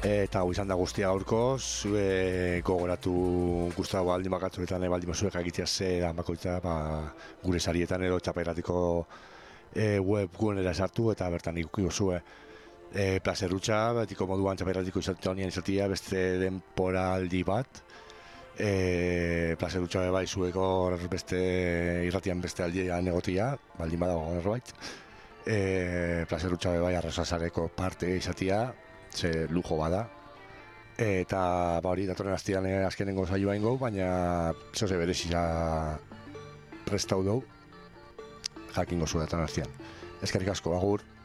Eta hau izan da guztia gaurko, zue gogoratu guztago baldin bakatzuetan baldin zuek egitea ze da bakoitza gure sarietan edo txaperatiko webgunera sartu eta bertan ikukiko zue plazerrutxa, betiko moduan txaperatiko izatea beste denporaldi bat, plazerrutxa bai zueko beste irratian beste aldian egotia, baldin badago erbait, plazerrutxa bai arrasasareko parte izatea, ze lujo bada, eta hori datorren astean azkenengo saioa ingo, baina zoze berezia prestau dugu, jakingo zu datorren astean. Eskerrik asko, agur!